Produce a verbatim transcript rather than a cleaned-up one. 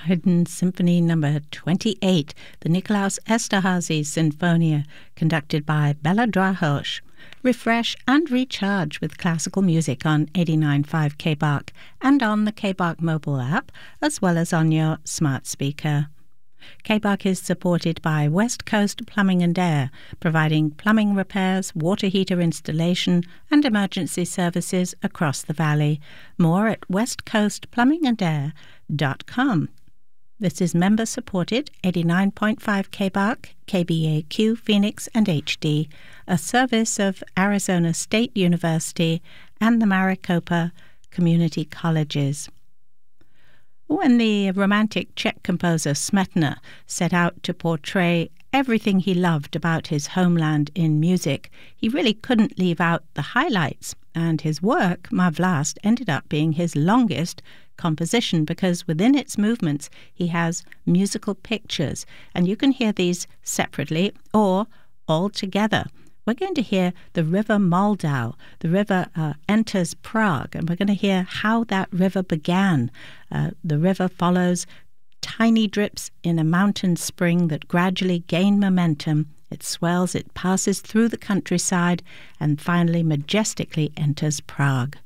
Haydn Symphony Number twenty-eight, the Nikolaus Esterházy Sinfonia, conducted by Bela Drahos. Refresh and recharge with classical music on eighty-nine point five K B A R C and on the K B A R C mobile app, as well as on your smart speaker. K B A R C is supported by West Coast Plumbing and Air, providing plumbing repairs, water heater installation and emergency services across the valley. More at west coast plumbing and air dot com. This is member-supported eighty-nine point five K B A R C, K B A Q Phoenix and H D, a service of Arizona State University and the Maricopa Community Colleges. When the romantic Czech composer Smetana set out to portray everything he loved about his homeland in music, he really couldn't leave out the highlights, and his work, Má vlast, ended up being his longest composition because within its movements he has musical pictures, and you can hear these separately or all together. We're going to hear the river Moldau. The river uh, enters Prague, and we're going to hear how that river began. Uh, the river follows tiny drips in a mountain spring that gradually gain momentum. It swells, it passes through the countryside, and finally majestically enters Prague.